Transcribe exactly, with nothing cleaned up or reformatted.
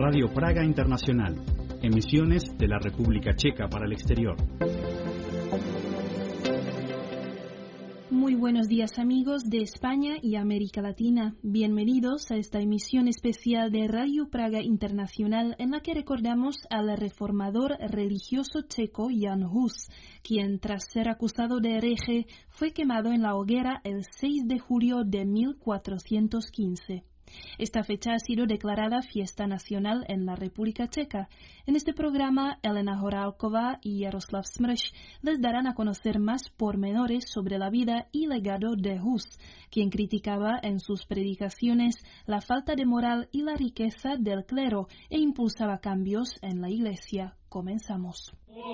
Radio Praga Internacional, emisiones de la República Checa para el exterior. Muy buenos días amigos de España y América Latina. Bienvenidos a esta emisión especial de Radio Praga Internacional en la que recordamos al reformador religioso checo Jan Hus, quien tras ser acusado de hereje fue quemado en la hoguera el seis de julio de mil cuatrocientos quince. Esta fecha ha sido declarada fiesta nacional en la República Checa. En este programa, Elena Horálková y Jaroslav Smrš les darán a conocer más pormenores sobre la vida y legado de Hus, quien criticaba en sus predicaciones la falta de moral y la riqueza del clero e impulsaba cambios en la Iglesia. Comenzamos.